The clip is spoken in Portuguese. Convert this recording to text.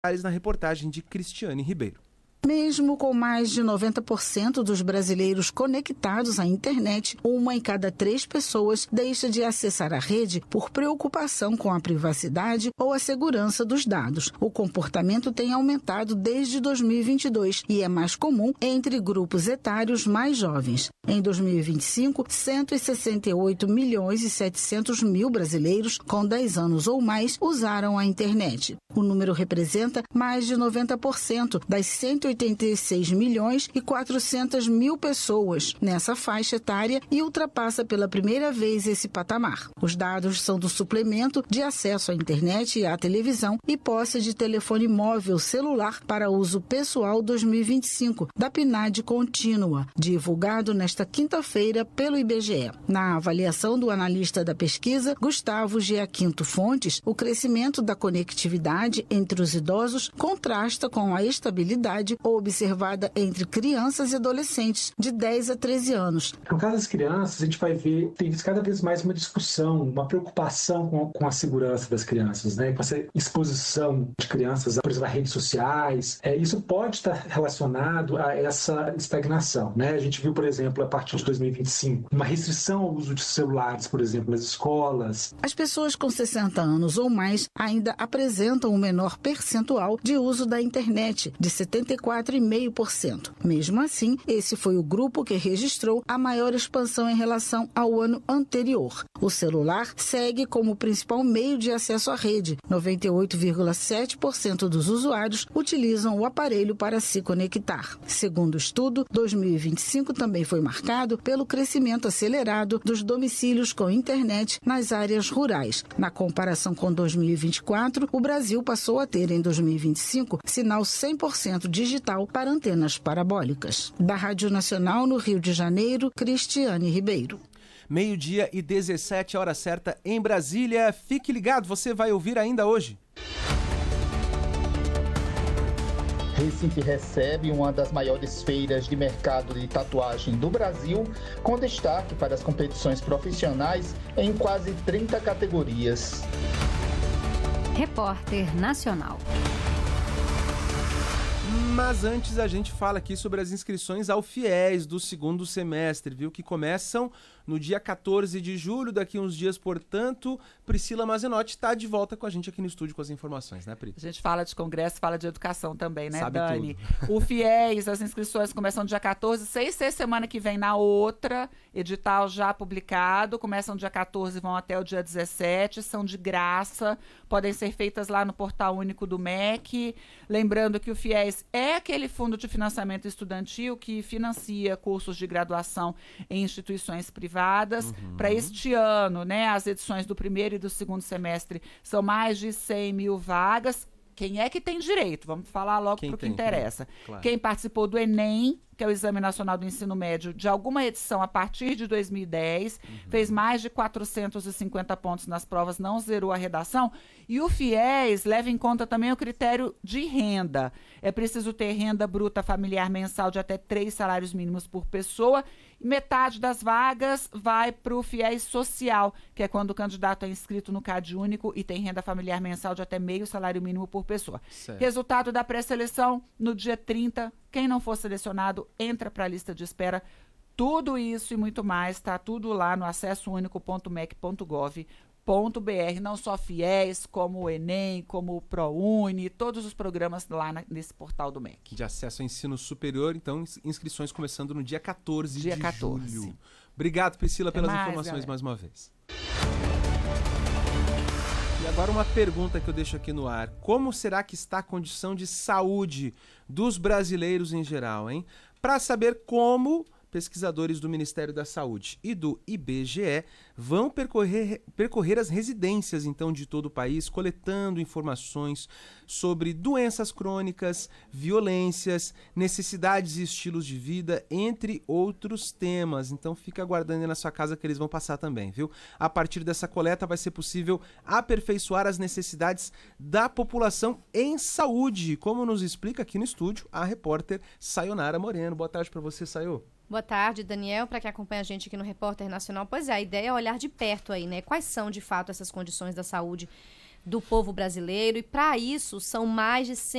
Na reportagem de Cristiane Ribeiro. Mesmo com mais de 90% dos brasileiros conectados à internet, 1 em cada 3 pessoas deixa de acessar a rede por preocupação com a privacidade ou a segurança dos dados. O comportamento tem aumentado desde 2022 e é mais comum entre grupos etários mais jovens. Em 2025, 168 milhões e 700 mil brasileiros com 10 anos ou mais usaram a internet. O número representa mais de 90% das 186 milhões e 400 mil pessoas nessa faixa etária e ultrapassa pela primeira vez esse patamar. Os dados são do suplemento de acesso à internet e à televisão e posse de telefone móvel celular para uso pessoal 2025, da PNAD contínua, divulgado nesta quinta-feira pelo IBGE. Na avaliação do analista da pesquisa, Gustavo Giaquinto Fontes, o crescimento da conectividade entre os idosos contrasta com a estabilidade observada entre crianças e adolescentes de 10 a 13 anos. No caso das crianças, a gente vai ver, tem cada vez mais uma discussão, uma preocupação com a segurança das crianças, né? Com essa exposição de crianças, por exemplo, a redes sociais. Isso pode estar relacionado a essa estagnação, né? A gente viu, por exemplo, a partir de 2025, uma restrição ao uso de celulares, por exemplo, nas escolas. As pessoas com 60 anos ou mais ainda apresentam um menor percentual de uso da internet, de 74,5%. Mesmo assim, esse foi o grupo que registrou a maior expansão em relação ao ano anterior. O celular segue como o principal meio de acesso à rede. 98,7% dos usuários utilizam o aparelho para se conectar. Segundo o estudo, 2025 também foi marcado pelo crescimento acelerado dos domicílios com internet nas áreas rurais. Na comparação com 2024, o Brasil passou a ter em 2025 sinal 100% digital para antenas parabólicas. Da Rádio Nacional no Rio de Janeiro, Cristiane Ribeiro. 12h17, hora certa em Brasília. Fique ligado, você vai ouvir ainda hoje. Recife recebe uma das maiores feiras de mercado de tatuagem do Brasil, com destaque para as competições profissionais em quase 30 categorias. Repórter Nacional. Mas antes a gente fala aqui sobre as inscrições ao FIES do segundo semestre, viu? Que começam no dia 14 de julho, daqui uns dias, portanto. Priscila Mazenotti está de volta com a gente aqui no estúdio com as informações, né, Pri? A gente fala de congresso, fala de educação também, né, Sabe Dani? tudo. O FIES, as inscrições começam no dia 14, sem ser semana que vem na outra, edital já publicado, começam no dia 14 e vão até o dia 17, são de graça, podem ser feitas lá no Portal Único do MEC. Lembrando que o FIES é aquele fundo de financiamento estudantil que financia cursos de graduação em instituições privadas. Para este ano, né, as edições do primeiro e do segundo semestre são mais de 100 mil vagas. Quem é que tem direito? Vamos falar logo para o que interessa. Claro. Quem participou do Enem, que é o Exame Nacional do Ensino Médio, de alguma edição a partir de 2010, fez mais de 450 pontos nas provas, não zerou a redação. E o FIES leva em conta também o critério de renda. É preciso ter renda bruta familiar mensal de até 3 salários mínimos por pessoa. E metade das vagas vai para o FIES social, que é quando o candidato é inscrito no CadÚnico e tem renda familiar mensal de até meio salário mínimo por pessoa. Certo. Resultado da pré-seleção no dia 30. Quem não for selecionado entra para a lista de espera. Tudo isso e muito mais está tudo lá no acessounico.mec.gov.br. Não só FIES, como o Enem, como o ProUni, todos os programas lá nesse portal do MEC. De acesso ao ensino superior, então inscrições começando no dia 14 de julho. Obrigado, Priscila, pelas informações mais uma vez. E agora uma pergunta que eu deixo aqui no ar. Como será que está a condição de saúde dos brasileiros em geral, hein? Para saber como, pesquisadores do Ministério da Saúde e do IBGE vão percorrer as residências, então, de todo o país, coletando informações sobre doenças crônicas, violências, necessidades e estilos de vida, entre outros temas. Então, fica aguardando aí na sua casa que eles vão passar também, viu? A partir dessa coleta vai ser possível aperfeiçoar as necessidades da população em saúde, como nos explica aqui no estúdio a repórter Sayonara Moreno. Boa tarde para você, Sayo. Boa tarde, Daniel, para quem acompanha a gente aqui no Repórter Nacional. Pois é, a ideia é olhar de perto aí, né? Quais são, de fato, essas condições da saúde do povo brasileiro? E, para isso, são mais de